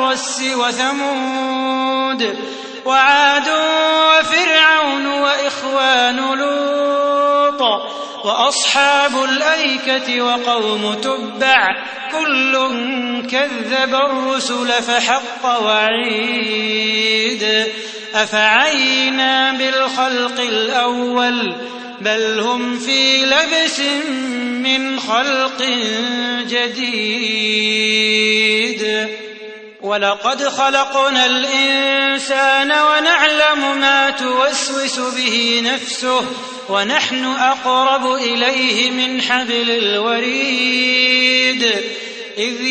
الرس وثمود وعاد وفرعون وإخوان لوط وأصحاب الأيكة وقوم تبع كل كذب الرسل فحق وعيد أفعينا بالخلق الأول بل هم في لبس من خلق جديد ولقد خلقنا الإنسان ونعلم ما توسوس به نفسه ونحن أقرب إليه من حبل الوريد إذ